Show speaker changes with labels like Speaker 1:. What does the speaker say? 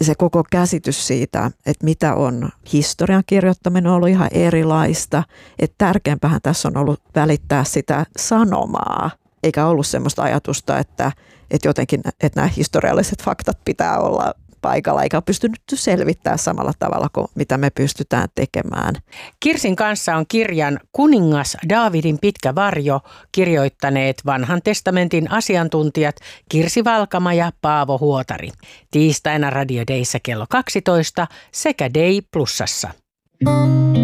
Speaker 1: Ja se koko käsitys siitä, että mitä on historian kirjoittaminen, on ollut ihan erilaista. Että tärkeämpähän tässä on ollut välittää sitä sanomaa, eikä ollut semmoista ajatusta, että jotenkin että nämä historialliset faktat pitää olla paikalla, eikä ole pystynyt selvittämään samalla tavalla kuin mitä me pystytään tekemään.
Speaker 2: Kirsin kanssa on kirjan Kuningas Daavidin pitkä varjo kirjoittaneet Vanhan testamentin asiantuntijat Kirsi Valkama ja Paavo Huotari. Tiistaina Radio Dayssä kello 12 sekä Day Plusassa.